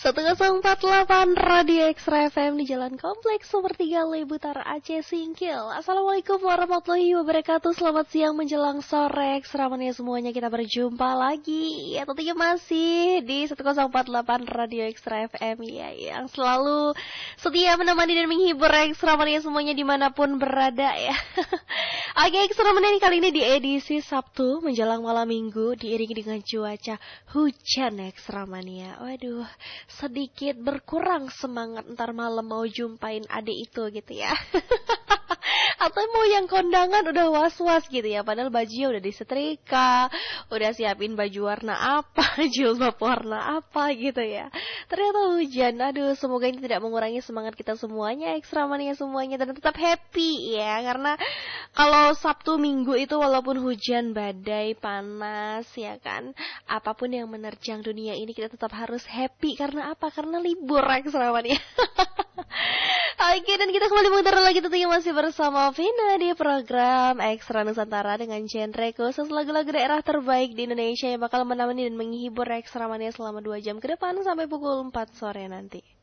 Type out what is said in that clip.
1048 Radio Extra FM di Jalan Kompleks Sepertiga Lebutar Aceh Singkil. Assalamualaikum warahmatullahi wabarakatuh. Selamat siang menjelang sore Extra Mania semuanya. Kita berjumpa lagi ya, tentunya masih di 1048 Radio Extra FM ya, yang selalu setia menemani dan menghibur Extra Mania semuanya dimanapun berada ya. Oke, Extra Mania kali ini di edisi Sabtu menjelang malam Minggu diiringi dengan cuaca hujan Extra Mania. Waduh, sedikit berkurang semangat ntar malam mau jumpain adik itu gitu ya. Atau mau yang kondangan udah was-was gitu ya, padahal bajunya udah disetrika, udah siapin baju warna apa, jilbab warna apa gitu ya. Ternyata hujan. Aduh, semoga ini tidak mengurangi semangat kita semuanya, Extra Mania semuanya, dan tetap happy ya. Karena kalau Sabtu Minggu itu walaupun hujan, badai, panas ya kan, apapun yang menerjang dunia ini kita tetap harus happy. Karena apa? Karena libur Extra Mania. Oke, dan kita kembali muter lagi tentunya masih bersama Vina di program Extra Nusantara dengan genre khusus lagu-lagu daerah terbaik di Indonesia yang bakal menemani dan menghibur Extra Mania selama 2 jam ke depan sampai pukul 4 sore nanti.